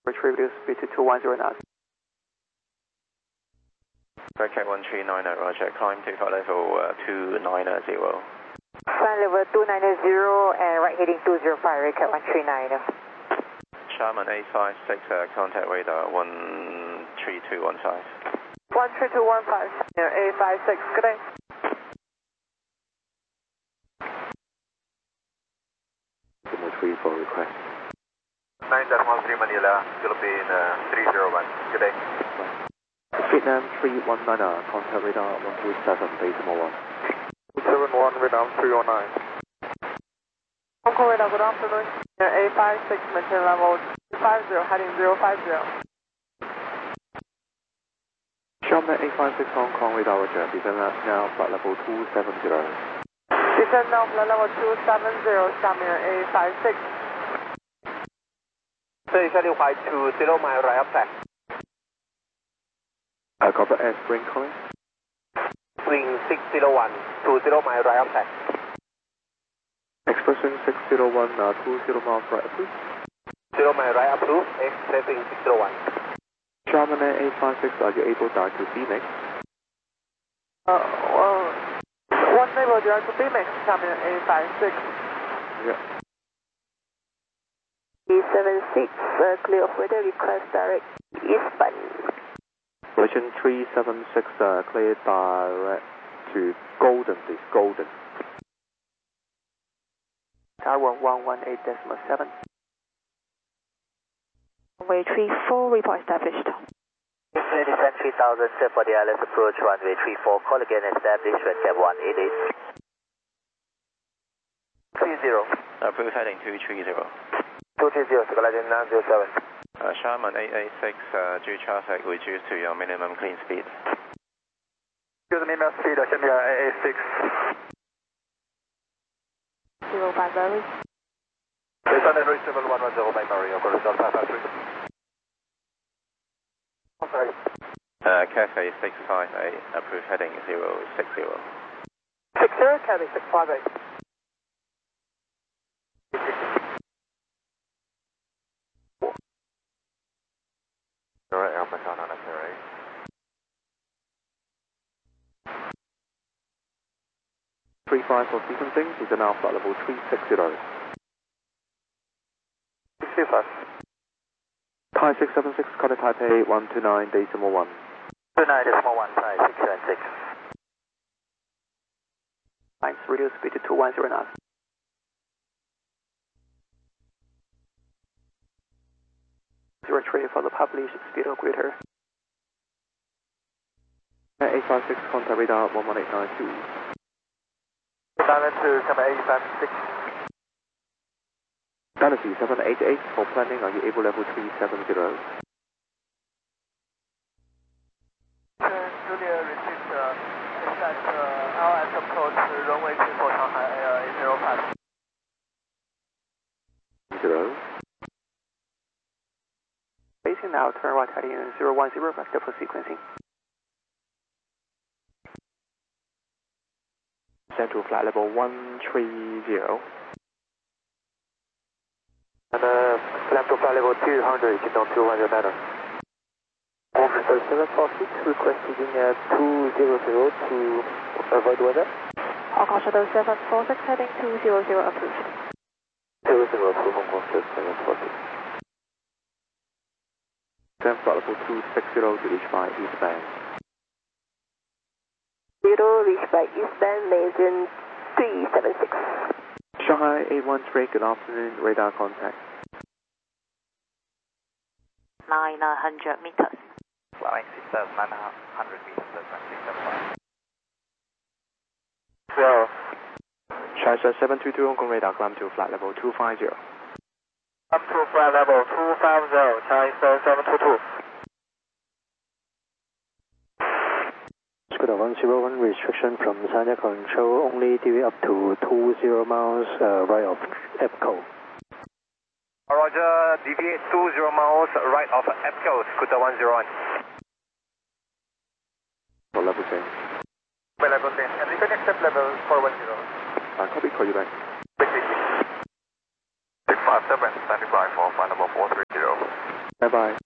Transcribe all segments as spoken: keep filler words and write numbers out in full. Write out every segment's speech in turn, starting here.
Retrieve speed to two one zero knots. Cat one three nine, roger. Climb to flight level uh, two nine zero. Flight level two nine zero and right heading two zero five, Cat one three nine. Sharman eight five six, uh, contact radar one three two one five. one three two one five, eight five six, good day. three four request. nine one three Manila, Philippine uh, three zero one, good day. Vietnam three one nine, contact radar one two seven, decimal one. seven one, Vietnam three one nine. Hong Kong radar, good afternoon. eight five six, maintain level two five zero, heading zero five zero. Sharman eight five six Hong Kong radar, roger. Descend now flight level two seven zero. Descend now flight level two seven zero, Sharman eight five six. Say Charlie White to zero mile right up track. Uh, copy air spring calling. Wing six zero one to zero mile right up track. Expressing six zero one, uh, two zero miles right approved. zero mile right approved, expressing six zero one. Sharman eight five six, are you able to direct to Phoenix? Uh, well, one level direct to Phoenix, Sharman eight five six. Yeah. E seven six, uh, clear of weather, request direct eastbound. Relation three seven six, uh, clear direct to Golden, please, Golden. Tower one one eight decimal seven. Runway three four, report established. Descent three thousand, set for the I L S approach, runway three four, call again established, red cap one eight eight. three zero. Approved heading two three zero. two three zero, Legend nine zero seven. Uh, Sharman eight eight six, uh, due traffic reduced to your minimum clean speed. Use the minimum speed, Sharman eight eight six. Zero five Mary. Descend and reach level one one zero by Mario, correspond five five three. Oh, sorry. Uh, Cafe six five eight, approved heading zero six zero. six zero, Cafe six five eight. Alright, Alpha Con on X-ray. three five for sequencing, is now flight level three six zero. six two five. Thai six seven six, contact Taipei one two nine, decimal one. two nine decimal one, Thai six seven six. Lines reduce speed to two one zero knots. Retrieve for the published speed or greater. eight five six, contact radar one one eight nine two. Diamond to Sharman eight five six. Galaxy seven eight eight, for planning, are you able level three seven zero? Julia received uh, set uh, L S approach runway two for Shanghai Air eight zero five. Zero. Facing now, turn right heading zero one zero, vector for sequencing. Central flight level one three zero. And uh, climb to flight level two hundred, keep on two hundred meter. Officer seven four six requesting uh, two zero zero to avoid weather. Hong Shuttle seven four six, heading two zero zero, approved. zero zero to Hong Kong seven four six. Then flight level two six zero to reach by eastbound. Zero, reach by eastbound, Mason three seven six. Shanghai eight one three, good afternoon, radar contact. Nine hundred meters. Flying six thousand nine hundred meters, six seven five. Zero. China seven two two, Hong Kong radar, climb to flight level two five zero. Up to flight level two five zero, China seven two two. Scuba one zero one, restriction from Sanya control, only D V up to two zero miles uh, right of EPCO. Roger, deviate two zero miles right of EPCO, Scuba one zero one. For level change. Well, level change, and you can accept level four one zero. Uh, copy, call you back. six five seven, standing by for flight number four three zero. Bye bye.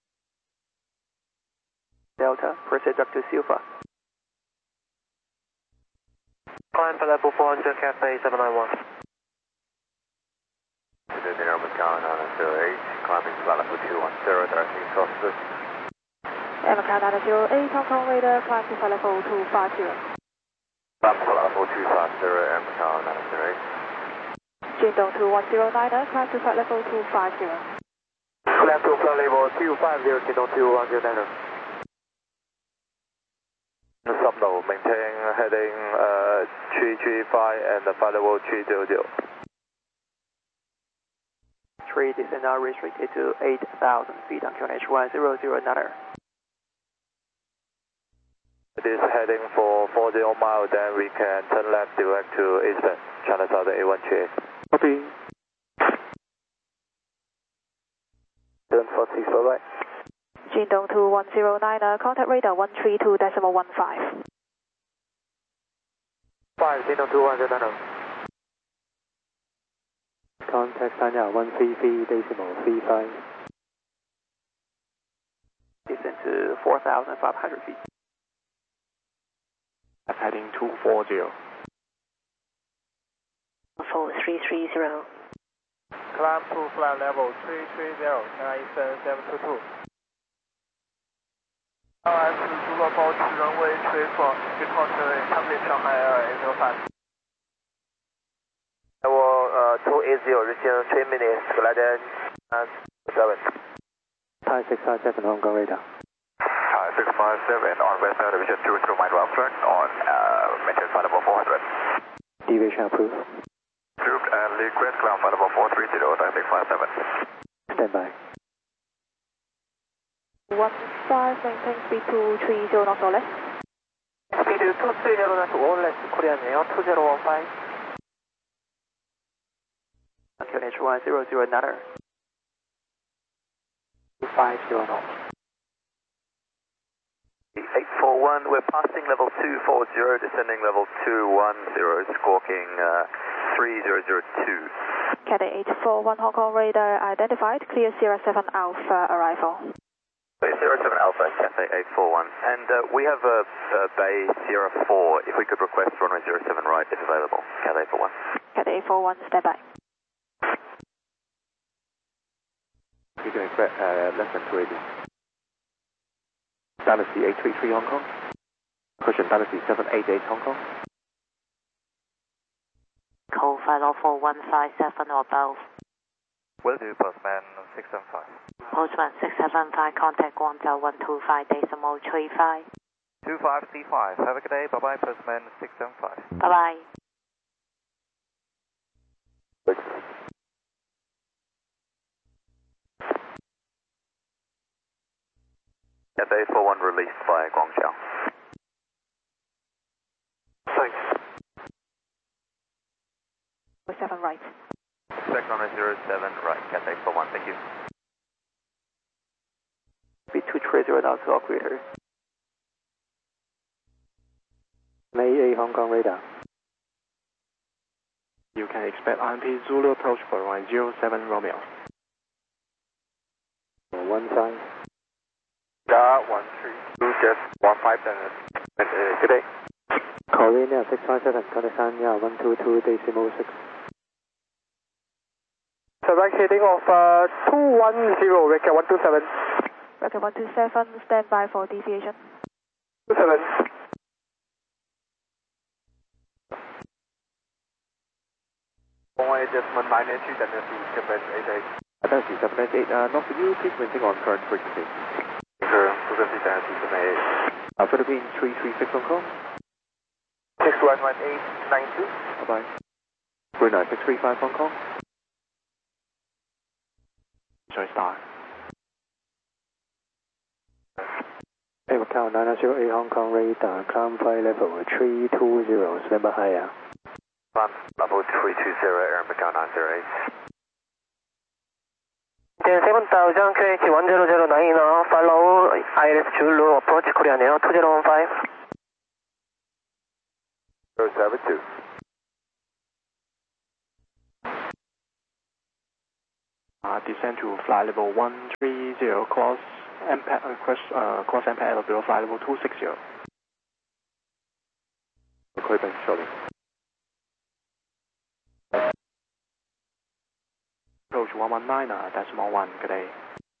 Delta, proceed up to Silva. Climb for level four hundred, Cafe seven nine one. Dinner Macau nine zero eight, climbing flight level two one zero, directing southwest. Air Macau nine zero eight, Hong Kong radar, climb to flight level two five zero. Climb flight level two five zero, Air Macau nine zero eight. Jingdong two one zero nine, climb to flight level two five zero. Climb to flight level two five zero, Jingdong two one zero nine. Sublow, maintain heading uh, three three five and the flight level three zero zero. Three descent now restricted to eight thousand feet on Q N H one zero zero nine. It is heading for forty miles, then we can turn left direct to eastern, China Southern A one three eight. Copy. seven four six, bye bye. Jingdong two one zero nine, contact radar one three two decimal one five. five, Jingdong two one zero nine. Contact Sanya one three three decimal three five. Descent to four thousand five hundred feet. Heading two four zero. four three three zero. Climb to flight level three three zero, China Eastern seven two two. L S 如果保持人为吹风 departure complete Shanghai Air eight zero five. Level uh, two eight zero, reaching three minutes, gliding and seven. Thai six five seven Hong Kong radar. Thai six five seven on West Air Division two zero mile track on uh, maintain flight level four hundred. Deviation approved. Approved and request climb flight level four three zero, Thai six five seven. Stand by. one five, maintain speed two three zero knots or less. Speed two three zero knots or less, Korean Air two zero one five. Q N H one zero zero nine. five zero knots. eight four one, we're passing level two four zero, descending level two one zero, squawking uh, three zero zero two. Cathay eight four one Hong Kong radar identified, clear Sierra seven Alpha arrival. Sierra seven Alpha, Cathay eight four one. And uh, we have a, a Bay Sierra four, if we could request runway zero seven right if available, Cathay eight four one. Cathay eight four one, stand by. You can expect uh, less than two eighty. Dynasty eight three three Hong Kong. Cushion Dynasty seven eight eight Hong Kong. Call five zero four one five seven or both. Will do, Postman six seven five. Postman six seven five, contact Guangzhou one two five decimal three five. two five C five, have a good day, bye bye, Postman six seven five. Bye bye. Cathay eight four one released by Guangzhou. Thanks. seven right. Expect runway zero seven right, Cathay eight four one, thank you. Speed two three zero knots to operator. May eight Hong Kong radar. You can expect I M P Zulu approach for runway zero seven Romeo. One five. Yeah, one three two, just one five seven. Uh, good day. Korean Air six five seven, contact Sanya one two two decimal six. Direct heading of uh, two one zero, Record one two seven. Record one two seven, stand by for deviation. two seven. Runway adjustment nine eight three, Dynasty seven eight eight. Dynasty seven eight eight, uh, not for you, please maintain on current frequency. Sure, frequency Dynasty seven eight eight. Uh, Philippines three three six Hong Kong. six one one eight nine two. Bye bye. Brunei six three five Hong Kong. Enjoy star. Air Macau nine zero eight Hong Kong radar, climb flight level three two zero, stand by higher. Climb level three two zero, Air Macau nine zero eight. seven thousand Q H one zero zero nine, uh, follow I L S Zulu, approach Korean Air two zero one five. zero seven two. Uh, uh, descend to flight level one three zero, cross impact, uh, cross, uh, cross impact level below flight level two six zero. Equipment shortly. Approach one one nine, uh, decimal one, good day.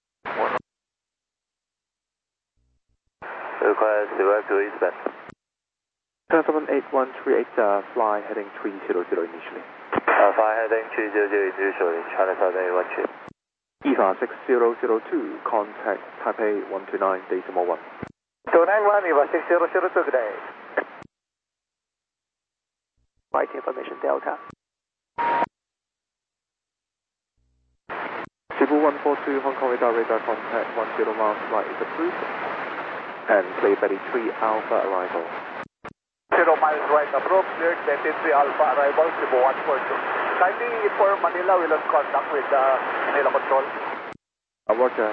Request direct to eastbound. seven eight one three eight, uh, fly heading three zero zero initially. Uh, fly heading three zero zero initially, China Southern eight one two. E V A six zero zero two, contact Taipei one two nine decimal one. two nine one, E V A six zero zero two, good day. Right information Delta. Cebu one four two, Hong Kong radar, radar contact one zero miles, flight is approved. And clear Betty three Alpha arrival. zero miles right approach, cleared Betty three Alpha arrival, Cebu one four two. Kindly for Manila, we lost contact with uh, Manila Control. Uh, Roger.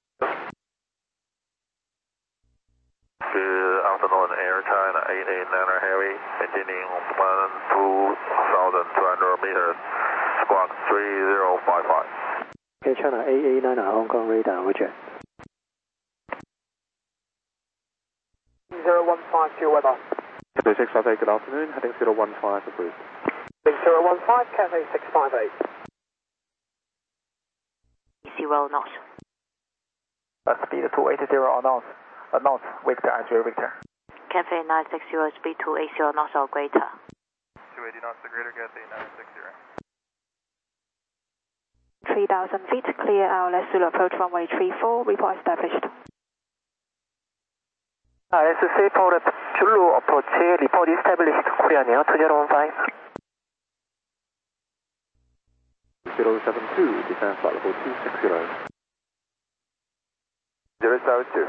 Good afternoon, Air China eight eight nine Heavy, maintaining one two thousand two hundred meters, squawk three zero five five. Air China eight eight nine, Hong Kong radar, roger. zero one five two weather. Cathay six five eight, good afternoon, heading zero one five approved. zero one five, Cathay six five eight. Zero knots. Uh, speed two eighty or north. Uh, north, Victor, Andrew, Victor. Cathay nine six zero, speed two eighty knots or greater. two eighty knots or greater, Cathay nine six zero. three thousand feet, clear our left Zulu approach runway three four, report established. S C for Zulu approach, report established, Korean Air two zero one five. zero seven two, descend flight level two six zero. zero seven two.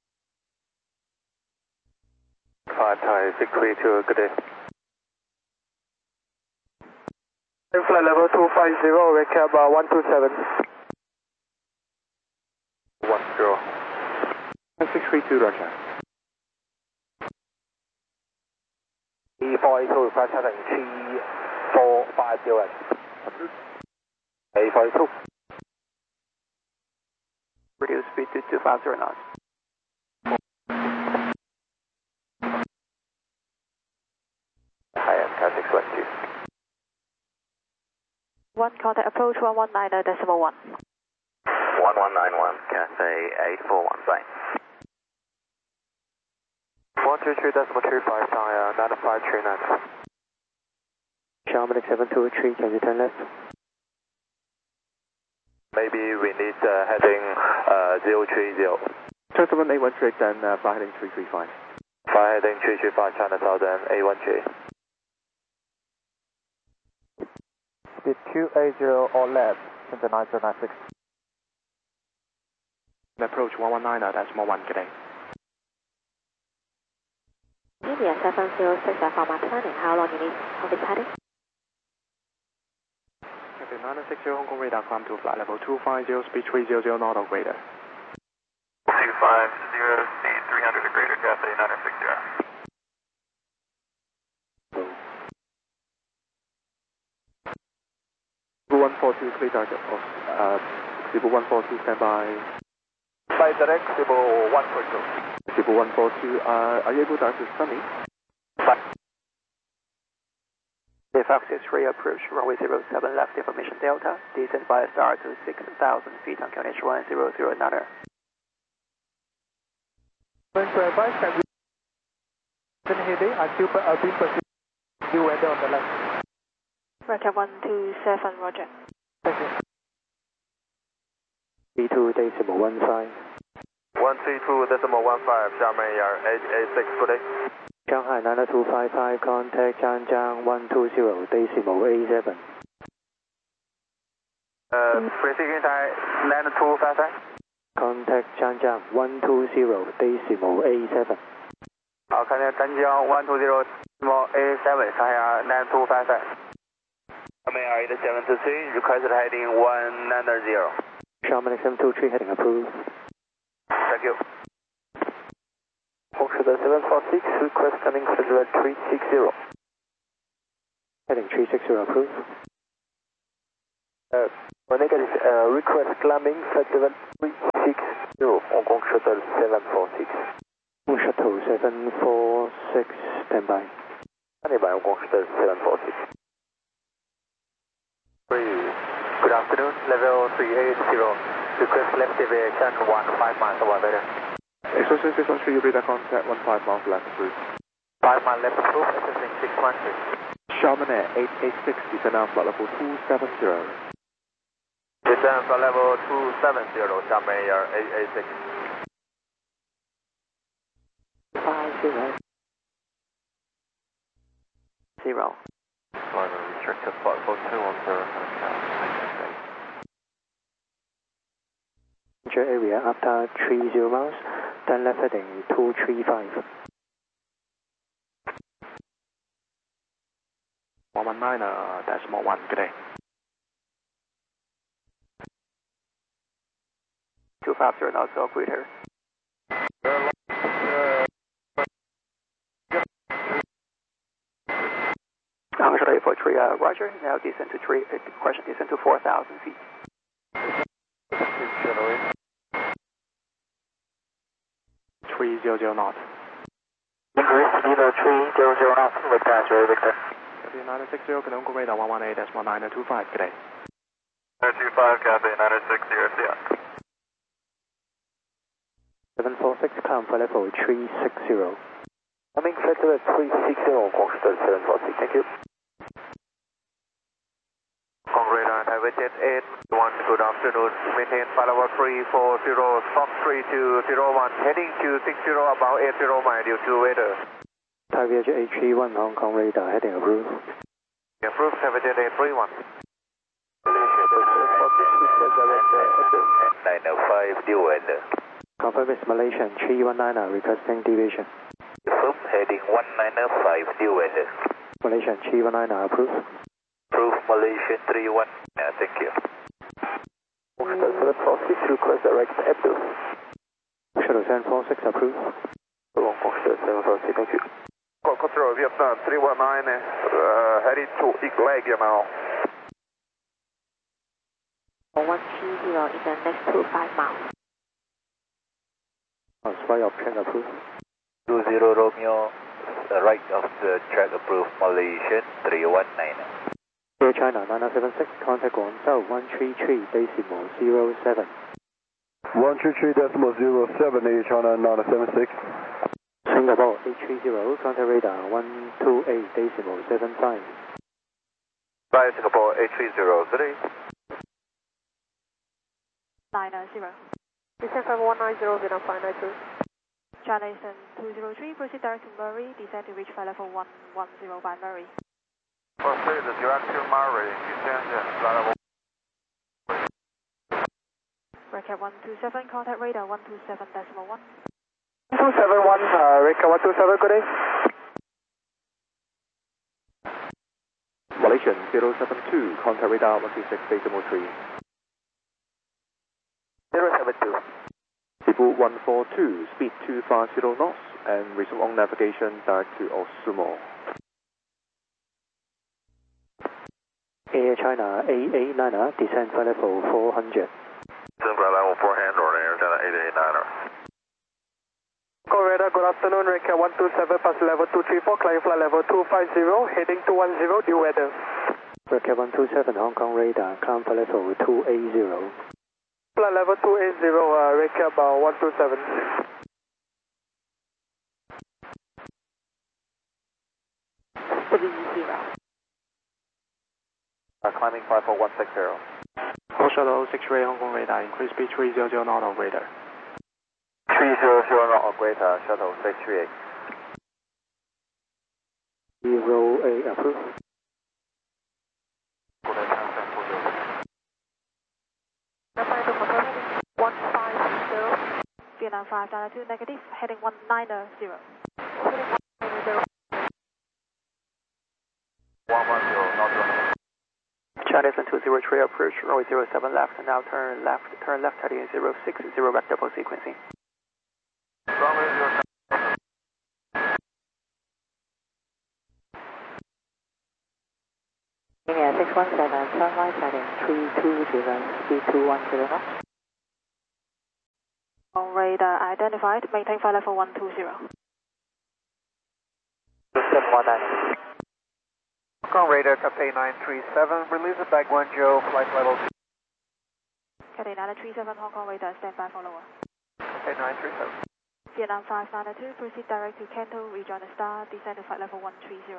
five Thai six three two, good day. Flight level two five zero, recap uh, one two seven. one zero. six three two, roger. E four eight two, request heading three four five zero. A four eight two. Reduce speed to two five zero knots. Hi, Car six one two. One contact approach one one nine decimal one. one one nine one, Cathay eight four one, sign. one two three decimal two five, uh, nine five three nine. Sharman seven two three, can you turn left? Maybe we need uh, heading uh, zero three zero. seven eight one three eight, then uh, fly heading three three five. Fly heading three three five, China Southern eight one three. Speed two eighty or left, into nine zero nine six. Approach one one nine, decimal one, good day. India seven zero six, format turning, how long you need on this heading? Cathay nine six zero, Hong Kong radar, climb to flight level two five zero, speed three zero zero knot or greater. two five zero, speed three hundred or greater, Cathay nine six zero. one four two, clear target of, uh, Cebu one four two, stand by. By direct, Cebu one four two. Cebu one four two, uh, are you able to access Sunny? The Fox three approach, runway zero seven left, information Delta, descend by star to six thousand feet on K H one zero zero another. Going to advise, can we heading until uh, being pursued due weather on the left. Roger one two seven, roger. Thank you. B two decimal one five. one three two decimal one five, Xiamen Air eight eight six, good day. Shanghai nine two five five, contact Zhangjiang one two zero, decimal A seven. Uh, Precision Thai nine two five five. Contact Zhangjiang one two zero, decimal A seven. 好，看见丹江 one two zero decimal A seven, Shanghai nine two five five. Xiamen Air eight seven two three, requested heading one nine zero. Sharman seven two three, heading approved. Thank you. Fox seven four six, request coming Federal three six zero. Heading three six zero approved. Uh, for negative, uh, request climbing flight level three six zero, Hong Kong Shuttle seven four six. Shuttle seven four six, standby. Standby, Hong Kong Shuttle seven four six. Good afternoon, level three eight zero. Request left deviation one five miles over weather. Exosun six one three, radar contact one five miles left approved. five mile left approved, assessing six one three. Sharman Air eight eight six, descend down flight level two seven zero. Descend flight level two seven zero, Sharman Air eight eight six. Five zero. Zero. Driver restricted flight level two one zero. Area after three zero miles, then left heading two three five. one one nine, uh, decimal one, good day. two five zero, now so great here. Angela eight four three, uh, Roger, now descend to three, uh, question descend to four thousand feet. three zero zero knot. Increase level three zero zero knot, Victor, Jerry Victor. Copy nine six zero, Canonical radar one one eight, decimal nine two five, good day. nine two five, copy nine six zero, C I. seven four six, climb for level three six zero. Coming flight level three six zero, Hong Kong Shuttle seven four six, thank you. Hong radar, Taipei Jet eight one, good afternoon. Maintain flight level three four zero, Fox three two zero one, heading to six zero, about eight zero mile due to weather. Taipei Jet eight three one, Hong Kong radar, heading approved. Approved, Taipei Jet eight three one. nine oh five, due weather. Confirm is Malaysian three one nine, requesting deviation. Approved, heading one nine five, due weather. Malaysian three one nine, approved. Approved, Malaysian three one, yeah, thank you. Shuttle seven four six, request direct Abdul. Shuttle seven four six, approved. Hong Kong Shuttle seven four six, thank you. Control Vietnam three one nine, uh, heading to Iglesia now. one three zero in the next two five miles. On right of track, approved. two zero Romeo, uh, right of the track approved, Malaysian three one nine. Air China nine seven six, contact Guangzhou one three three decimal zero seven. one three three decimal zero seven, Air China nine seven six. Singapore eight three zero, contact radar one two eight decimal seven five. Bye, Singapore eight three zero, city. nine zero. Descend from one nine zero, Vietnam five nine two. China Eastern two zero three, proceed direct to Murray, descend to reach flight level one one zero by Murray. Proceed direct to Murray, descend flight level. Recap one two seven, contact radar one two seven decimal one. two seven one, uh, Recap one two seven, good day. Malaysian zero seven two, contact radar one two six decimal three. zero seven two. Cebu one four two, speed two five zero knots, and resume on navigation direct to Osumo. Air China eight eight nine, descend flight level four hundred. Descend flight level four hundred, Air China eight eight nine. Go radar, good afternoon, Recap one two seven, pass level two three four, climb flight level two five zero, heading two one zero, due weather. Recap one two seven, Hong Kong radar, climb flight level two eight zero. Flight level two eight zero, uh, Recap uh, one two seven. three zero. Uh, climbing five four one six zero. Call shuttle six three Hong Kong radar, increase speed three zero zero knot of radar. three zero zero knot of greater, shuttle six three eight. Zero eight, approved. one five zero. Vietnam five nine two, negative, heading one nine zero. one one zero, not running. China Eastern two zero three, approach runway zero seven left, and now turn left, turn left heading zero six zero, back double sequencing. Runway zero seven. India six one seven, turn right heading three two zero, speed two one zero knots. On radar identified, maintain flight level one two zero. seven one nine. Hong Kong radar, Cathay nine three seven, release the bag one zero, flight level two. Cathay nine three seven, Hong Kong radar, stand by for lower. Cathay nine three seven. Vietnam five nine two, proceed direct to Canto, rejoin the star, descend to flight level one three zero.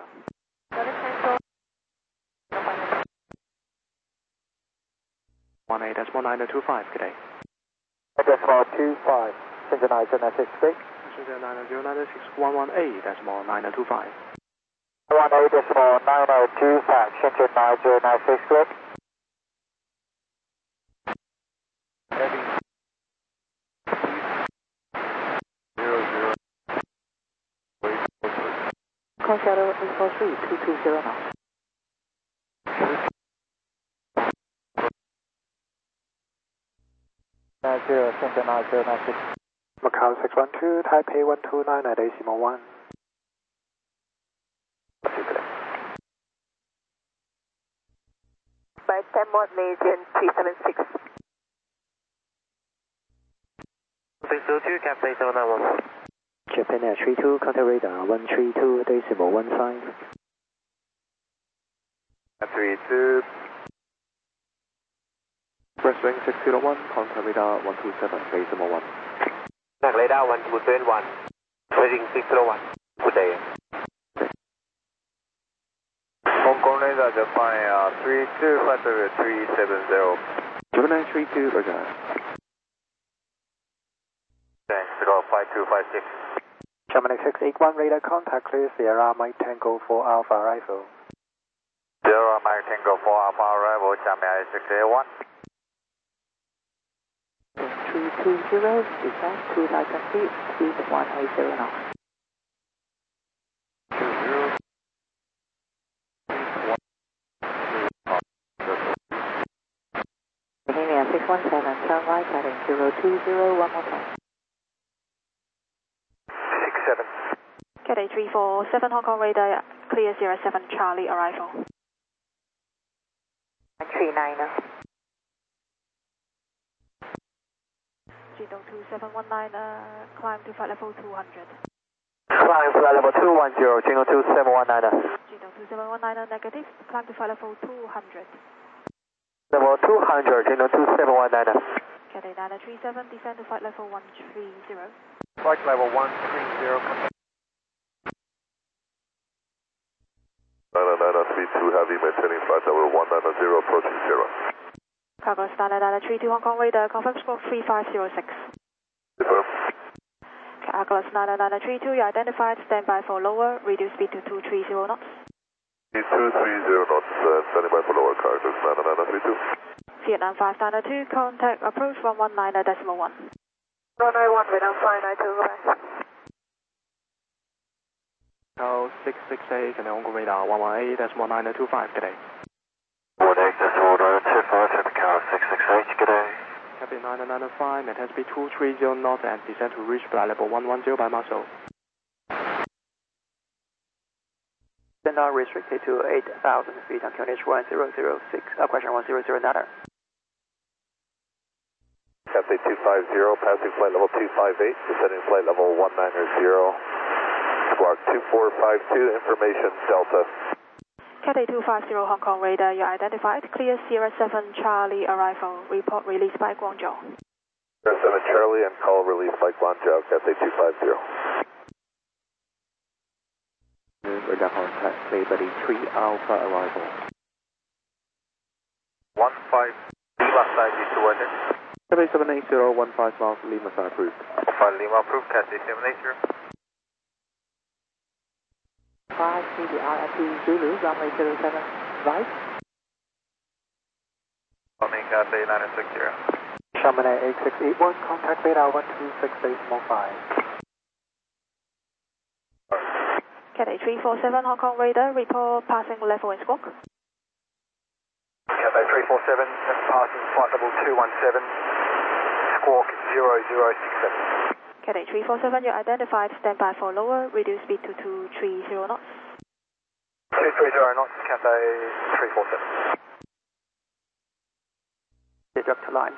one eight decimal nine two five, good day. Decimal two five, synchronize nine six three. Shenzhen nine zero nine six one one eight decimal nine two five. one eight decimal nine two five, Shenzhen nine zero nine six three. Call shadow eight four three, two two zero knots. nine zero, Shenzhen nine zero nine six. Macau six one two, Taipei one two nine at decimal one. By ten more Malaysian three seven six. Six two two, Cathay seven nine one. Japan Air three two, contact radar one three two decimal one five. three two. Westwing six zero one, contact radar one two seven, decimal one. Contact radar one two seven one, heading six zero one. Good day. Hong Kong radar, Japan Air three two, flight level three seven zero. Gemini three two, roger. Thanks, go five two five six. Gemini six eight one, radar contact clear Sierra Mike Tango for Alpha arrival. Sierra Mike Tango for Alpha arrival, Gemini six eight one. three two zero, descend two thousand feet, speed one eight zero knots. Bohemia six one seven, turn right heading zero two zero, one more time. six seven. Cathay three four seven, Hong Kong radar, clear zero seven Charlie arrival. three nine. Jingdong two seven one nine, uh, climb to flight level two hundred. Climb flight level two one zero, Jingdong two seven one nine. Jingdong two seven one nine, negative, climb to flight level two hundred. Level two hundred, Jingdong two seven one nine. Cathay nine three seven, descend to flight level one three zero. Flight level one three zero. nine nine three two heavy, maintaining flight level one nine zero, approaching zero. Cargo standard nine three two, Hong Kong radar, confirm squawk three five zero six. Confirm. Cargo nine nine three two, you identified, stand by for lower, reduce speed to two three zero knots. two three zero knots, uh, standing by for lower cargo, nine nine three two. Vietnam five nine two, contact approach one one nine decimal one. one nine one, Vietnam five nine two, bye. Macau six six eight, and Hong Kong radar one one eight decimal nine two five, good day. one eight decimal nine two five, Macau six six eight, good day. Cathay nine nine five, maintain speed two three zero knots and descend to reach flight level one one zero by muscle. Now restricted to eight thousand feet on Q N H one zero zero six, uh, question one zero zero nine. Cathay two five zero, passing flight level two five eight, descending flight level one nine zero. Squawk two four five two, information Delta. Cathay two five zero, Hong Kong radar, you identified, clear Sierra seven Charlie arrival, report released by Guangzhou. Sierra seven Charlie and call release by Guangzhou, Cathay two five zero. Radar contact, clear buddy three Alpha arrival. one five, Lima side is two hundred. Cathay seven eight zero, one five miles, Lima side approved. Alpha Lima approved, Cathay seven eight zero. five C D R at Zulu, runway zero seven, right. Coming Cathay nine six zero. Gemini eight six eight one, contact radar one two six decimal five. Cathay three four seven, Hong Kong radar, report passing level and squawk. Cathay three four seven, passing flight level two one seven, squawk zero zero six seven. Cathay three four seven, you identified, stand by for lower, reduce speed to two three zero knots. two three zero knots, Cathay three four seven. Doctor Line.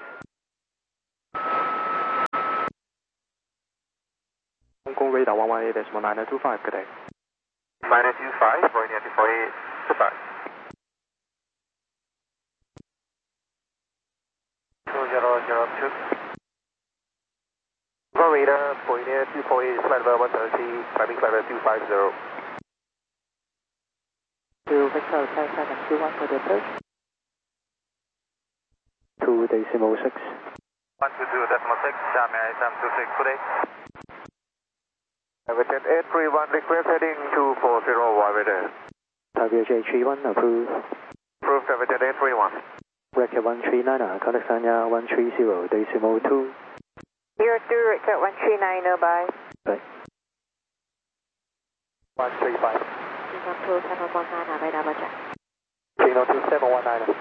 Hong Kong radar one one eight decimal nine two five, good day. nine two five, Boeing nine four eight, goodbye. two zero zero two. Hong Kong radar, Boeing two four eight, flight level one seven three, climbing flight level two five zero. To Victor Hotel seven two one for the approach. two decimal six. one two two decimal six, Shanghai seven two six, good day. Everton eight three one, request heading two four zero, Y radar. Taipei J three one, approve. Approved, Everton eight three one. Record one three nine, contact Sanya one three zero, decimal two. Zero two, record one three nine, bye. Bye. one three five. Signal two seven one nine, radar budget. Signal two seven one nine.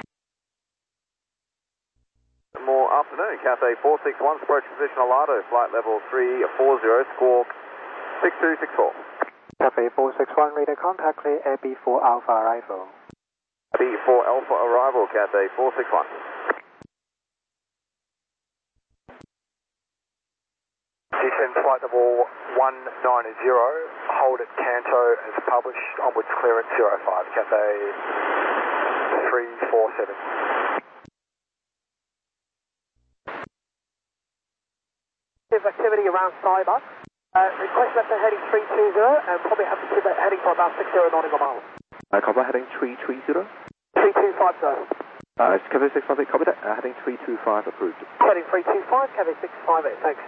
More afternoon, Cathay four six one, approach position Alado, flight level three four zero, squawk six two six four. Cathay four six one, radar contact clear A B four Alpha arrival. B four Alpha arrival, Cathay four six one. Descend flight level one nine zero, hold at Canto as published, onwards clearance zero five, Cathay three four seven. There's activity around Cyber. Uh, request left heading three two zero and probably have to keep it heading for about six zero nautical miles. Uh, copy heading three three zero. three two five zero. Uh, it's Cathay six five eight, copy that. Uh, heading three two five, approved. Heading three two five, Cathay six five eight, thanks.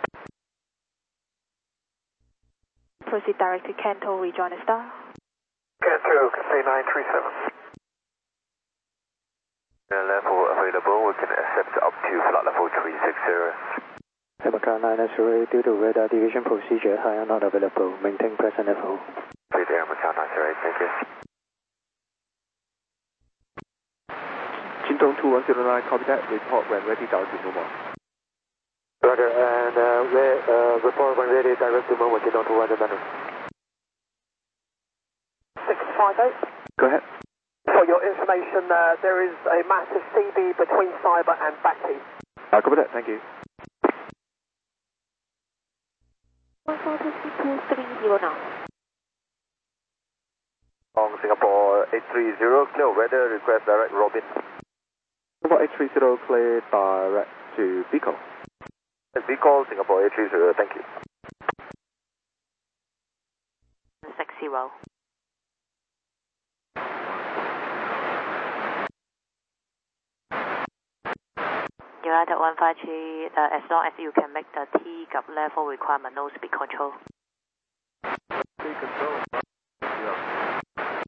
Proceed direct to Kanto, rejoin the star. Canto, Cathay nine three seven. Level available, we can accept up to flight level three six zero. American nine zero eight, due to radar deviation procedure, high are not available. Maintain present level. Please, American nine zero eight, thank you. Jingdong two one zero nine, copy that. Report when ready, direct to Mumbai. Roger, and uh, re- uh, report when ready, direct to Mumbai, Jingdong two one zero nine. six five eight. Go ahead. For your information, uh, there is a massive C B between Cyber and Bacti. Uh, copy that, thank you. one four two two three zero now. On Singapore eight three zero, clear weather, request direct Robin. Singapore eight three zero, clear direct to Bicol. Bicol, Singapore eight three zero, thank you. six zero. United one five three, uh, as long as you can make the T gap level requirement, no speed control. Speed control. Yeah.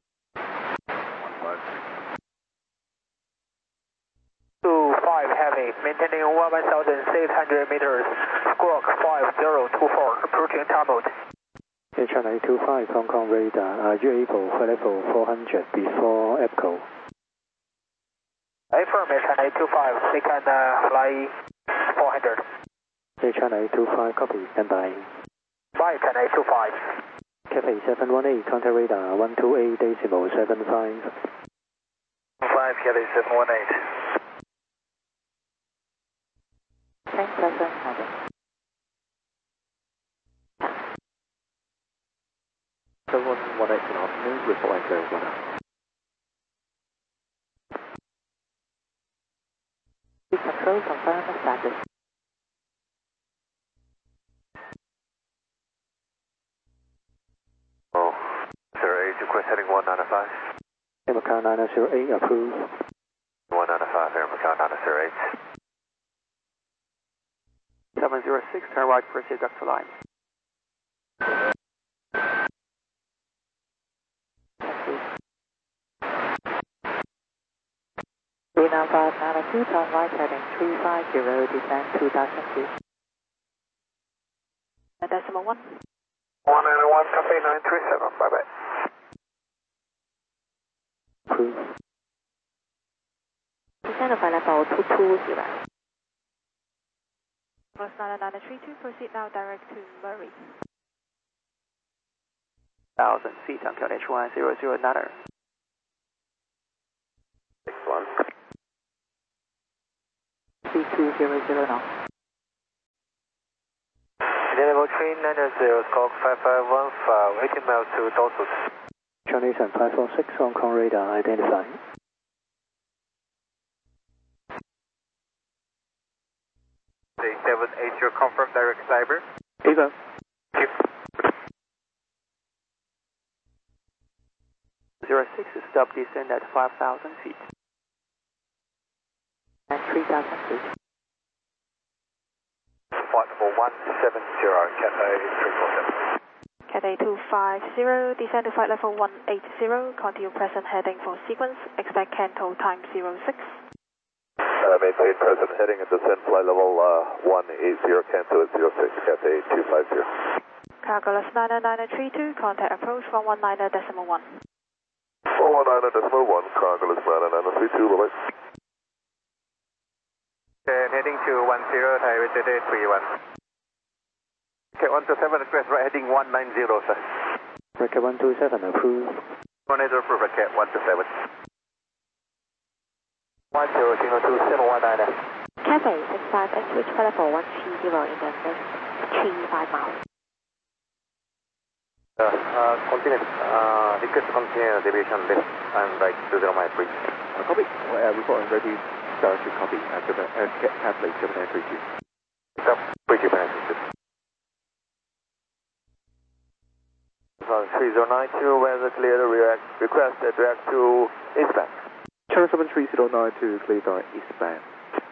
two five heavy, maintaining one thousand six hundred meters, squawk five zero two four, approaching tower mode. H R nine two five, Hong Kong radar, are you able for level four hundred before E P C O? Affirm H R nine two five, they can uh, fly four hundred. H R nine two five, copy, stand by. Bye, H R nine two five. Cathay seven one eight, contact radar one two eight decimal seven five. five, Cathay seven one eight. Ten present, heading. seven one eight, good afternoon, report clear weather. Control confirm the status. Oh, zero eight, request heading one nine five. American nine zero eight, approved. one nine five, American nine zero eight. seven zero six, turn right, proceed Doctor Line. three nine five nine two, turn right, heading three five zero, descend two thousand two. Decimal one. one nine one, Cathay nine three seven, bye bye. Approved. Descend of level two two zero. Plus nine nine three two, proceed now direct to Murray. one thousand feet, on H one zero zero nine. six one. two zero zero now. Level three nine zero, squawk five five one five, eighteen miles to Dorset. Chinese and five four six, Hong Kong radar identified. seven eight zero, confirm direct cyber. Eva. zero six, stop descent at five thousand feet. And three thousand feet. Flight level one seven zero, Cathay three four seven. Cathay two five zero, descend to flight level one eight zero, continue present heading for sequence, expect Canto time zero six. Uh, maintain present heading and descend flight level uh, one eight zero, cancel at zero six, Cathay two five zero. Cargolus nine nine three two, contact approach one one nine decimal one. one one nine decimal one, Cargolus nine nine three two, bye-bye. Okay, heading to one zero, Thai Vietjet three one. Okay, one two seven, request right heading one nine zero, sir. Record one two seven, approved. Monitor approved, record one two seven. one zero zero two seven one nine. Cathay six five X, reach flight level one three zero in the next three five miles. Uh, uh, continue, uh, request continue deviation left and right two zero mile three. Uh, copy. Well, uh, report and ready. Direction copy. Uh, seven, uh, Cathay seven nine three two. Stop, bridge penetration. three zero nine two, weather clear to react, request uh, direct to eastbound. Channel seven three zero nine two, clear direct eastbound.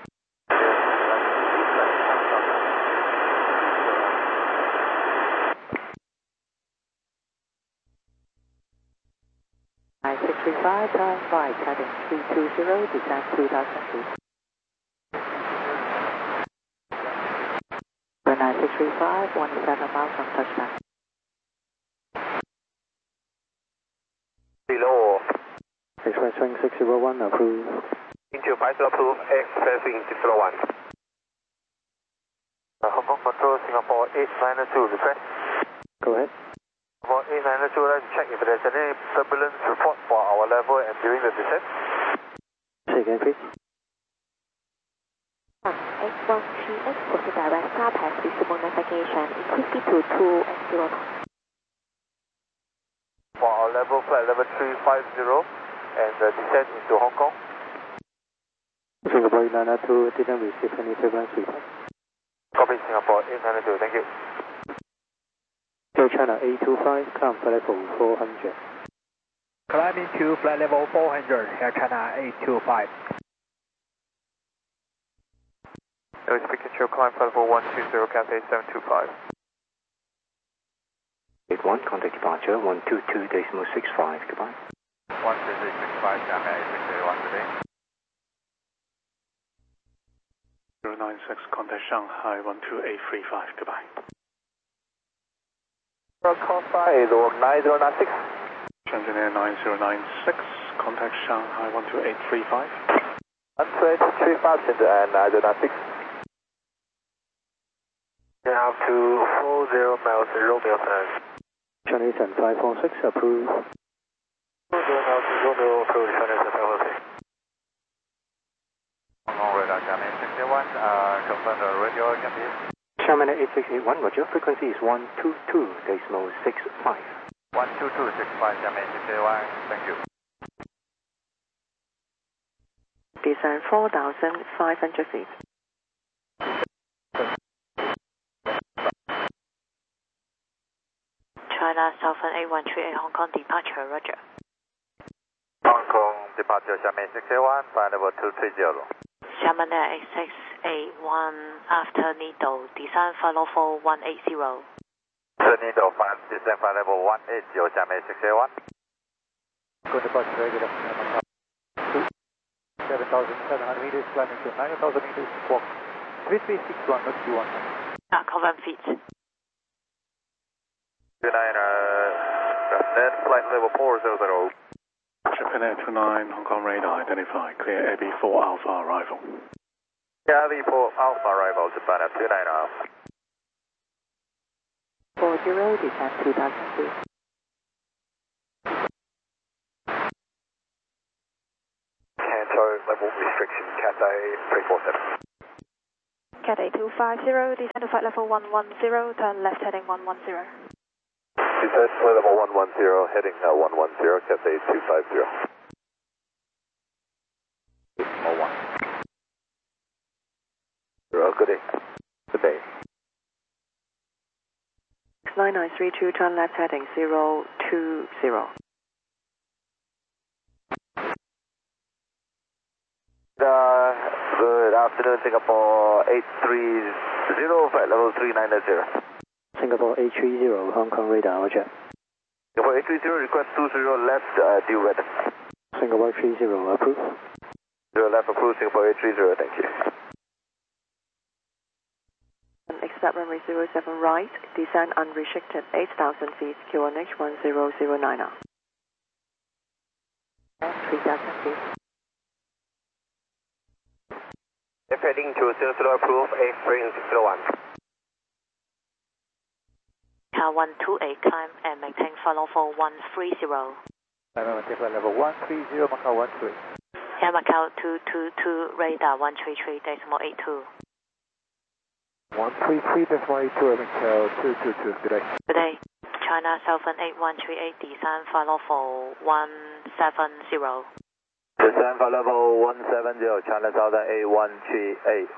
nine six three five, time five, heading three two zero, descent two thousand feet. nine six three five, one seven miles from touchdown. Below. Express swing six zero one, approved. Into five zero two, express swing six zero one. Uh, Hong Kong Control, Singapore eight nine two, request. Go ahead. About eight nine two, let's check if there's any turbulence report for our level and during the descent. Say again, please. X one three X, proceed direct star pass visible navigation, increase speed to two and zero knots. For our level, flight level three five zero, and uh, descent into Hong Kong. Singapore eight nine two, didn't receive any turbulence report. Copy Singapore eight nine two, thank you. Air China eight two five, climb flight level four hundred. Climbing to flight level four hundred, Air China eight two five. Air speaking to climb flight level one two zero, Cathay seven two five. eight one, contact departure one two two decimal six five, goodbye. one two three six five, Cathay six zero one today. zero nine six, contact Shanghai one two eight three five, goodbye. Costa is nine zero nine six. Engineer nine zero nine six, contact Shanghai one two eight three five. one two eight three five, and nine zero nine six. Now to four zero miles, Romeo flight. Chinese and five four six, approved. four zero miles, Romeo approach, Chinese and five four six. Hong Kong radar, Xiamen six eight one, uh, confirm the radio can be. Xiamen eight six eight one, roger, frequency is one two two decimal six five. one two two six five, Xiamen six eight one, thank you. Descend four thousand five hundred feet. China Southern eight one three eight, Hong Kong departure, roger. Hong Kong departure, Xiamen six eight one, flight level two three zero. Xiamen Air eight six eight one, after Needle, descend flight level one eight zero. After Needle, descend flight level one eight zero, Xiamen six eight one. Go departure regular. seven thousand seven hundred meters, climbing to nine thousand meters, squawk three three six one, not two one. Ah, confirm feet. two nine, uh, then flight level four zero zero. Japan Air two nine, Hong Kong radar identified, clear A B four Alpha arrival. Yeah, A B four Alpha arrival, Japan Air two nine now. four zero, descend two thousand feet. Canto level restriction, Cathay three four seven. Cat A two five zero, descend to flight level one one zero, turn left heading one one zero. Descend flight level one one zero, heading uh, one one zero, Cat A two five zero. one. Zero, good day. Good day. nine nine three two, turn left heading zero two zero. Uh, good afternoon, Singapore eight three zero, flight level three nine zero. Singapore eight three zero, Hong Kong radar, roger. Singapore eight three zero, request two zero left, uh, due weather. Singapore three zero, approve. zero left, approved, Singapore eight three zero, thank you. Expect runway zero seven right, descend unrestricted eight thousand feet, Q one H one zero zero nine R. three thousand feet. If heading to zero zero, approved, eight three six zero one. Car one two eight, climb and maintain follow for one three zero. Maintain level one three zero, Macau one three. Air Macau two two two, radar one three three decimal eight two. one three three decimal eight two, Macau two two two, good day. Good day. China Southern eight one three eight, descend follow for one seven zero. Descend for level one seven zero, China Southern eight one three eight.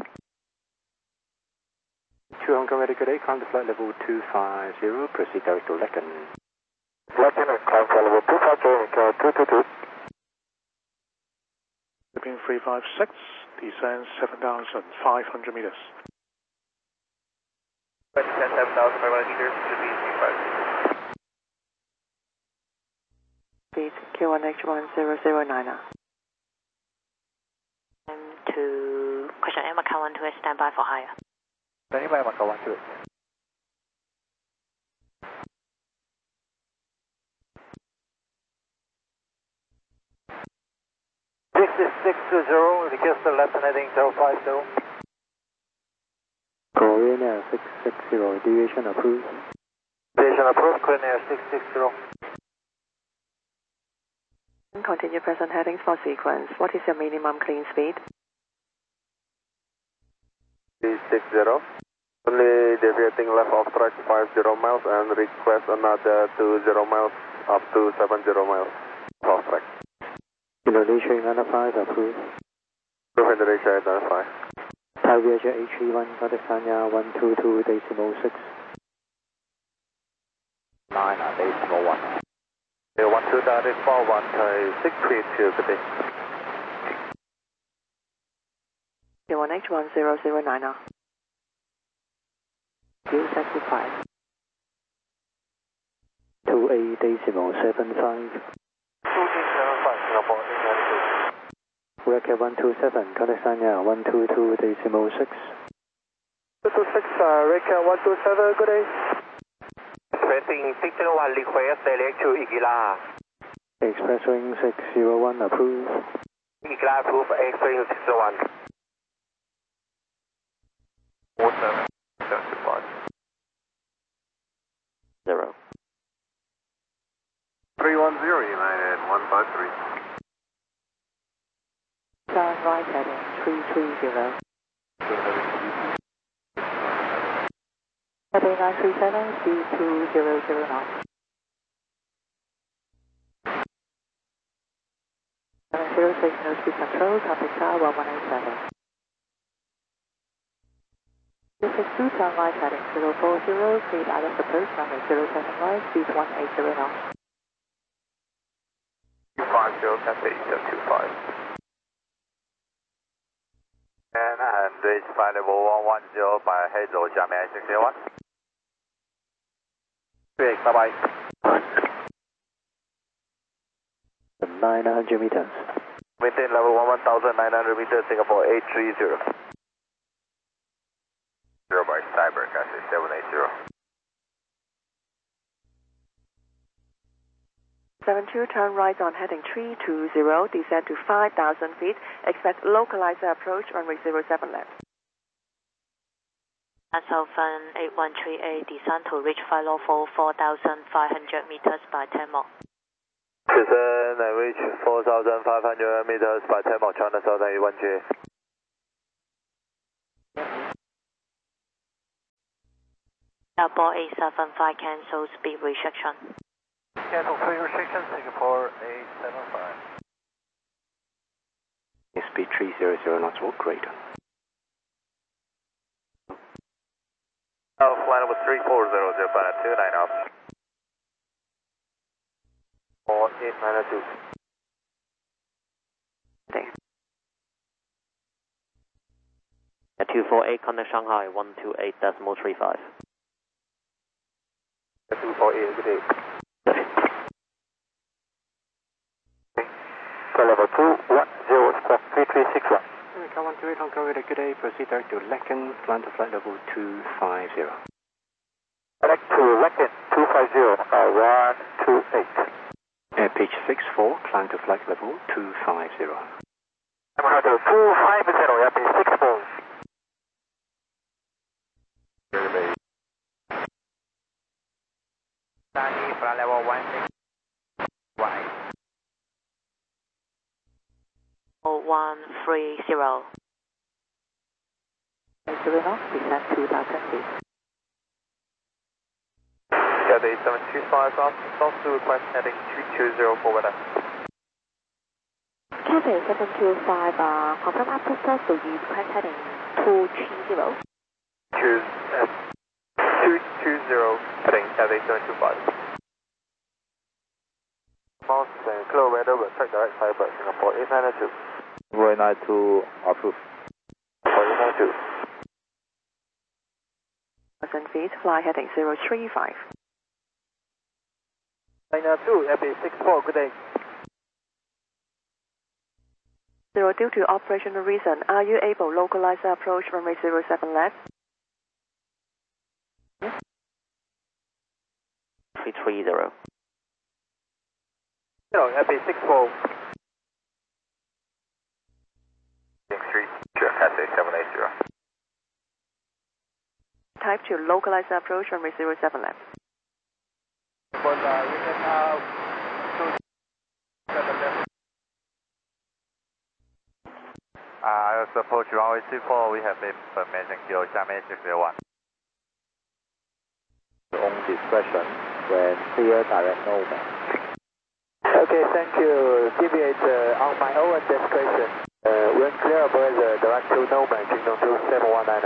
two Hong Kong ready, good day, climb to flight level two five zero, proceed direct to Lecken. Lecken, climb flight level two five zero, Macau two two two. Philippine three five six, descend seven thousand five hundred meters. Descend seven thousand five hundred meters, Philippine three five six. Speed Q one H one zero zero nine R. To question Air Macau one two eight, stand by for higher. Standing by, Macau one two eight. six six two zero, request the left heading zero five zero. Korean Air six six zero, deviation approved. Deviation approved, Korean Air six six zero. Continue present headings for sequence. What is your minimum clean speed? three six zero. Only deviating left of track five zero miles and request another two zero miles up to seven zero miles off track. Indonesia United five, approved. Approve Indonesia United five. Thai Vietjet H three one, California one two two decimal six. nine decimal one. one two nine four one, six three two, good day. Q one H one zero zero nine R. Q seventy five. two eight decimal seven five. two eight seven five, Singapore eight nine two. Record one two seven, California one two two decimal six. two two six, uh, record one two seven, good day. Expressing six zero one, request direct to Igila. Express wing six zero one, approved. Igila approved, expressing six zero one. four seven seven five. Zero. three one zero, United one five three. Turn right heading three three zero. Heading nine three seven, speed two zero zero knots. seven zero six, no speed control, copy car one one eight seven. two six two, turn right heading zero four zero, speed out of approach, runway zero seven right, speed one eight zero knots. two five zero, Cathay two five. And, and reach flight level one one zero by Hazel, Jamie six zero one. Great, bye-bye. nine hundred meters. Maintain level one one thousand nine hundred meters, Singapore eight three zero. Zero by Cyber, Cathay seven eight zero. seven two, turn right on heading three two zero, descend to five thousand feet, expect localizer approach, runway zero seven left. Southern eight one three eight, descend to reach flight level four thousand five hundred meters by ten more. Descend and reach four thousand five hundred meters by ten more, China Southern eight one three eight. Airport eight seven five cancel speed restriction. Cancel speed restriction, Singapore eight seven five. Speed three hundred knots or greater. Oh, flight level three four zero zero five two nine off. four eight nine two. There. At two four eight, contact Shanghai one two eight decimal three five. two four eight, good day. Flight level two one zero, squawk three three six one. America one two eight, Hong Kong Radar, good day. Proceed direct to Lacan, climb to flight level two five zero. Direct to Lacan two five zero, uh, one two eight. Air pitch six four, climb to flight level two five zero. America two five zero, air pitch six four. Sunny, flight level one six one. one three zero. Zero knots, descend two thousand feet. Cathay seven two five, also request heading two two zero for weather. Cathay seven two five, uh, confirm after start, so you request heading two three zero. Two, uh, two two zero, heading Cathay seven two five. Mouse and clear weather will check direct cyber Singapore eight nine two. eight nine two approved. For eight nine two. Thousand feet, fly heading zero three five. nine nine two, F A six four, good day. Zero, due to operational reason, are you able to localize the approach runway zero seven left? three three zero. Hello, F A six four. three, Cathay seven eight zero. Type to localize the approach runway zero seven left. But uh, we can now do seven left. Uh, approach runway two four, we have information Kilo Xiamen six zero one. On discretion when clear direct Nova. Okay, thank you. Deviate uh, on my own discretion. Uh, when clear aboard the direct to Nova, Kingdom two seven one nine.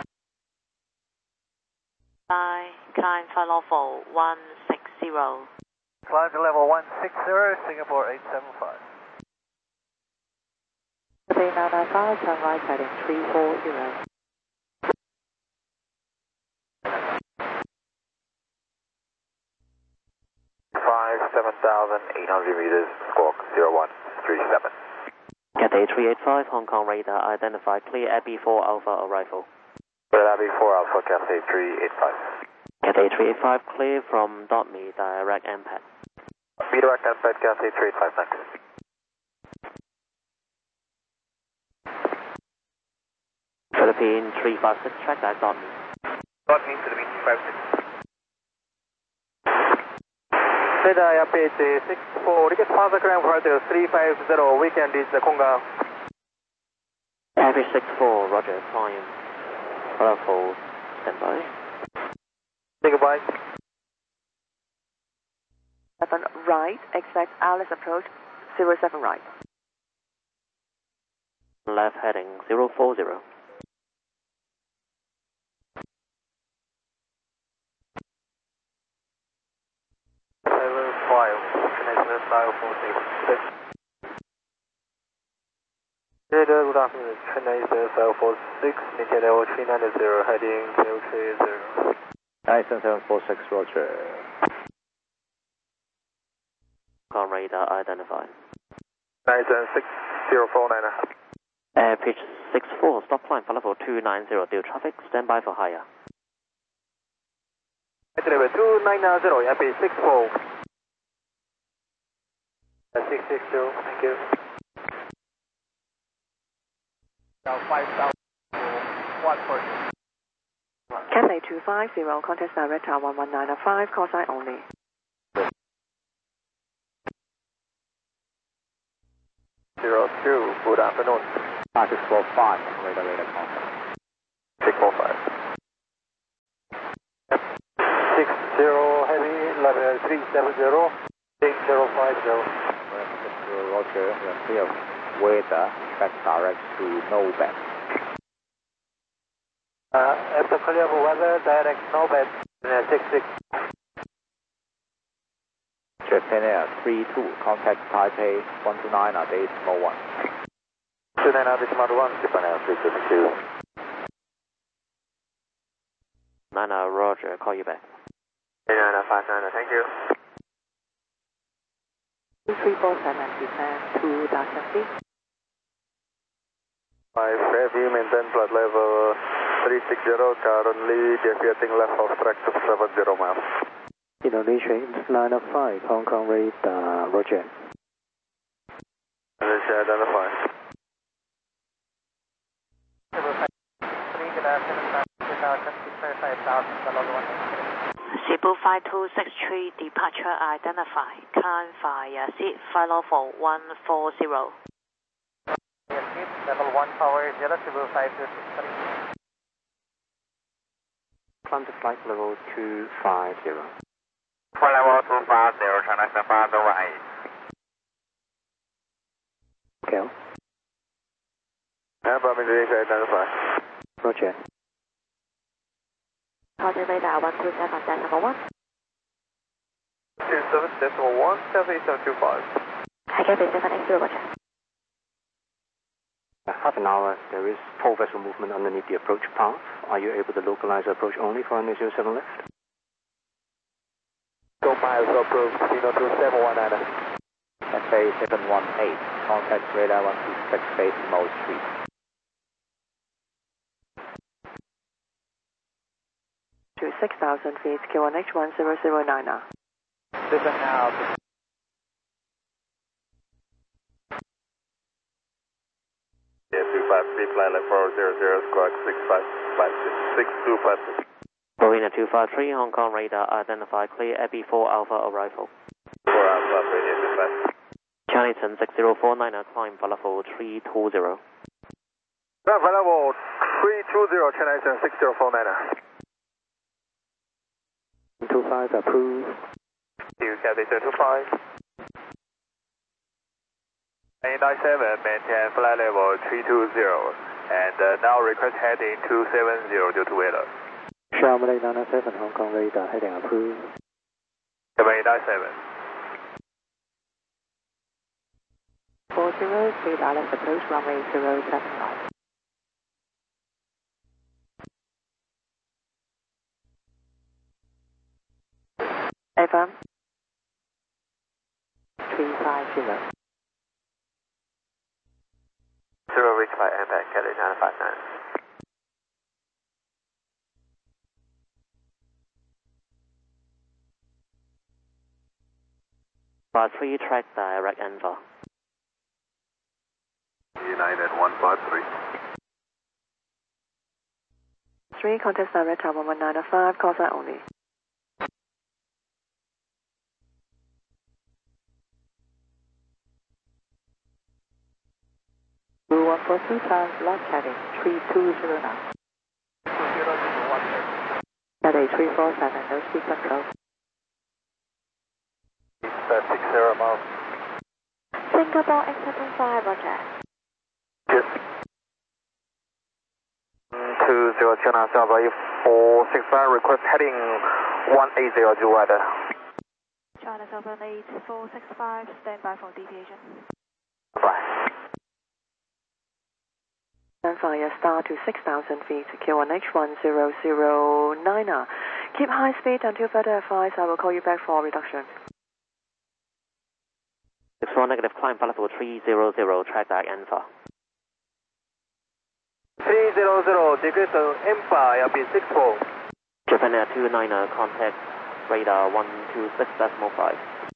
Bye. Climb flight level one six zero. Climb to level one six zero, Singapore eight seven five. Cathay nine nine five, turn right heading three four zero. Five seven thousand eight hundred meters, squawk zero one three seven. Cathay three eight five, Hong Kong radar, identify clear Abbey four Alpha arrival. Clear Abbey four Alpha, Cathay three eight five. Cathay three eight five, clear from Dotme, direct impact. Redirect impact, Cathay three eight five, thanks. Philippine three five six, track that Dotme. Dotme, Philippine three five six. Radar Air pitch six four, request further climb for the three five zero, weekend is the Konga. Average six four, roger, climb. Level, standby. Say goodbye. seven right, expect Alice approach zero seven right. Left heading zero four zero. Seven five, connection style four six. Good afternoon, Chennai seven four six, maintain level three nine zero, heading zero three zero. nine seven four six, roger. Hong Kong radar identified. nine seven six zero four nine. Air pitch six four, stop climb for level two nine zero, deal traffic, standby for higher. Level two nine zero, F A six four. six six zero, thank you. five thousand one person. Cathay two five zero, contact direct tower one one nine five, call sign only. Zero two, good afternoon. six four five, radar radar contact. six four five. three seven zero, six zero five zero. Roger, we are clear weather, track direct to Nobel. Uh, after clear of weather, direct Nobel, six six. Japan Air three two, contact Taipei one two nine at Decimal one. two nine at Decimal one, Japan Air three two two. Nana, Roger, call you back. nine five nine, thank you. three four seven, descend two thousand feet. five heavy, maintain flight level three six zero, currently deviating left of track to seven zero miles. Indonesia, nine five, Hong Kong radar, Roger. Indonesia, identify. Cebu five two six three, departure identified. Climb via seat, flight level one four zero. Level one power zero, Cebu five two six three. Climb to flight level two five zero. Flight level two five zero, China Sapa, over eight. Okay. Above Indonesia, identify. Roger. Target radar one two seven decimal one. two seven decimal one, seven eight seven two five. Highgate seven eight zero, Roger. Half an hour, there is full vessel movement underneath the approach path. Are you able to localize approach only for runway zero seven left? Two miles approach, Kilo two seven one nine. F A seven one eight, contact radar one two six, Decimal three. To six thousand feet, Q one H one zero zero nine. Listen now. two five three, flight level four zero zero, squawk six five five six, six two five six. Marina two five three, Hong Kong radar identified, clear Abbey four Alpha arrival. four Alpha, radio dispatch. Charlieton six zero four nine, climb for level three two zero. Flight level three two zero, Charlieton six zero four nine. two five approved. You Cathay two five. eight nine seven, maintain flight level three two zero, and uh, now request heading two seven zero due to weather. Charlie nine seven, Hong Kong radar, heading approved. eight nine seven. four zero, three Dallas approach, runway zero seven right. Affirm. three five zero. Zero reach by impact, Cathay nine five nine. Five three, track direct Enver. United one five three. three, contact direct tower one nine five, call sign only. one four two times left heading three two zero nine. Cathay three four seven, no speed control. six zero miles. Singapore eight seven five, Roger. Yes. two zero China Sierra four six five, request heading one eight zero to weather. China seven eight four six five, stand by for deviation. Bye. And via star to six thousand feet, Q one H one zero zero nine. Keep high speed until further advice. I will call you back for reduction. six four negative, climb for level three zero zero, track direct Enver. three zero zero, decrease Empire, L P six four. Japan Air two nine, contact radar one two six decimal five.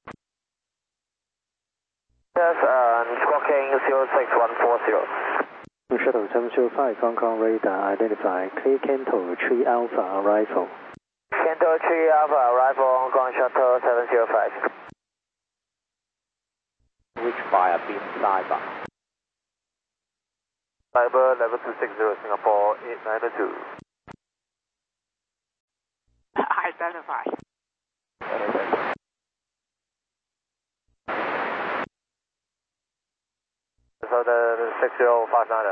Yes, and squawking zero six one four zero. Shuttle seven zero five, Hong Kong radar identified, clear Kanto three Alpha arrival. Kanto three Alpha arrival, Hong Kong shuttle seven zero five. Which fire beam cyber? Cyber level two six zero, Singapore eight nine two. Identify. Southern six zero five nine.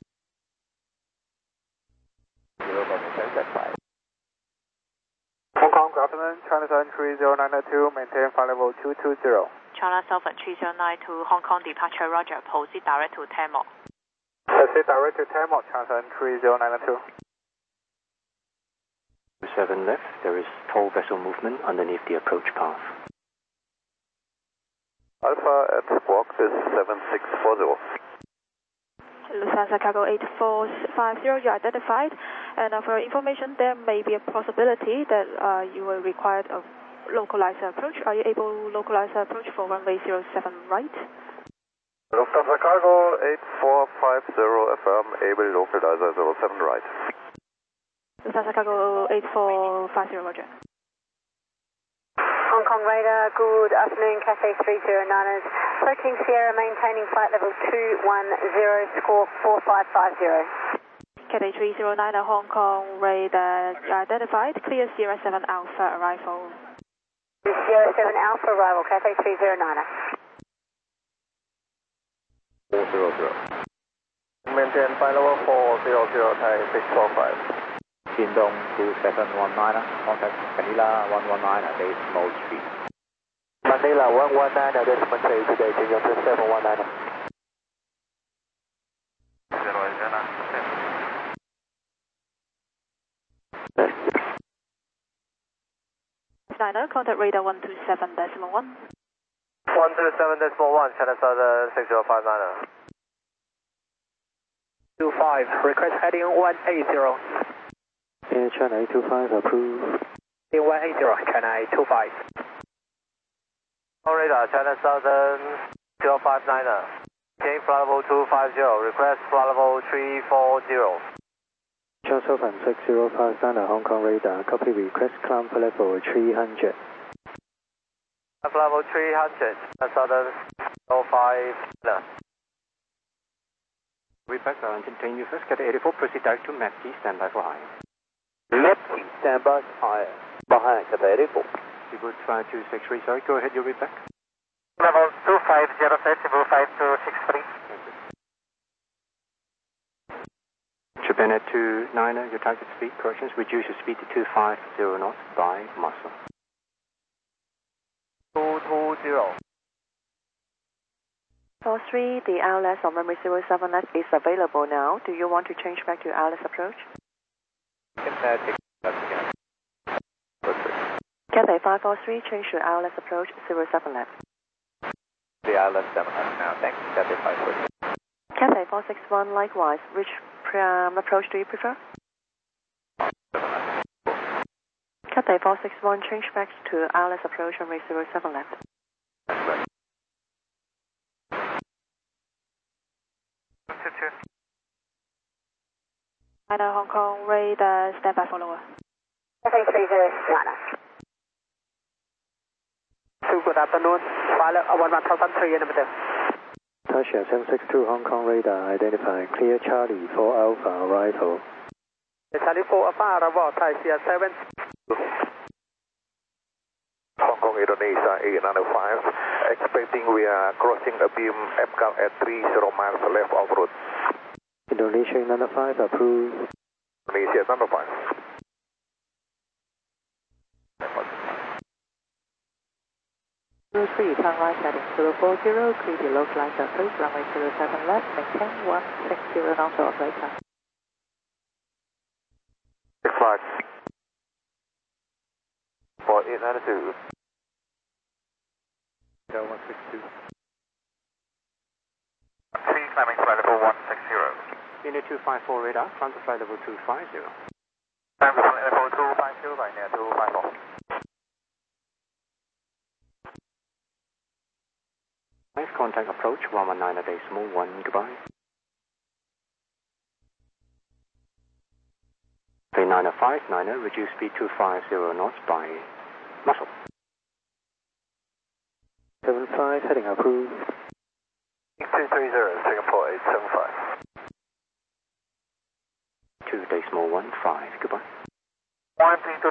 Hong Kong, good afternoon, China Southern three zero nine two, maintain flight level two two zero. China Southern three zero nine two, Hong Kong departure, roger, proceed direct to Tamil. Proceed direct to Tamil, China Southern three zero nine two. seven left, there is tall vessel movement underneath the approach path. Alpha at squawk is seven six four zero. Lufthansa Cargo eight four five zero, you identified. And uh, for your information, there may be a possibility that uh, you will require a localized approach. Are you able to localize approach for runway zero seven right? Lufthansa Cargo eight four five zero, affirm able localizer zero seven right. Lufthansa Cargo eight four five zero, roger. Hong Kong radar, good afternoon, Cathay three zero niners. Approaching Sierra, maintaining flight level two one zero, score four five five zero. Cathay three zero niner, Hong Kong radar identified. Clear Sierra seven Alpha arrival. Sierra seven Alpha arrival, Cathay three zero niner. four zero zero. Maintain flight level four zero zero, Thai six four five. Pindong two seven one nine, contact Manila one one nine, decimal three. Manila one one nine, decimal three, today, Pindong two seven one nine. Niner, contact radar one two seven decimal one. one two seven decimal one, China Southern six zero five nine. two five, request heading one eight zero. Air China eight two five, approved. one eight zero, China eight two five. Radar, China Southern zero five nine. Change flight level two five zero, request flight level three four zero. China Southern six zero five nine, Hong Kong radar, copy request climb for level three hundred. Flight level three hundred, China Southern zero five nine. Reback, uh, continue first, Cathay eighty-four, proceed direct to M A P T, stand by for high. Lefty, stand by high. Behind, Cathay eighty-four. Civil five two six three, sorry, go ahead, your reback. Level two five zero, Civil five two six three. Japan at two niner, your target speed, corrections, reduce your speed to two five zero knots by muscle. two two zero. four three, the I L S on runway zero seven left is available now. Do you want to change back to I L S approach? Cathay five four three, change to I L S approach zero seven left. The I L S seven left now, thanks, Cathay five four three. Cathay four six one, likewise, which um, approach do you prefer? Cathay four six one, change back to I L S approach runway zero seven left. China Hong Kong radar, stand by follower. Cathay three zero niner. Good afternoon, pilot one one thousand three limited. Tasha seven six two, Hong Kong radar identified. Clear Charlie four Alpha arrival. Charlie four Alpha arrival, Thai Sierra seven. Hong Kong Indonesia eight nine five, expecting we are crossing a beam M C A L at three zero miles left of route. Indonesia nine five, approved. Indonesia nine five. zero three, turn right heading zero four zero, clear the localizer approach, runway zero seven left, maintain one six zero knots operator. six five. For eight nine two. one six two. three climbing flight level one six zero. India two five four radar, climb to flight level two five zero. Climb to flight level two five zero, right near two five four. Nice contact approach, one one nine decimal one, goodbye. nine five nine, reduce speed two five zero knots by muscle. seven five, heading approved. two three zero, Singapore eight seven five. two decimal one five, goodbye. one three two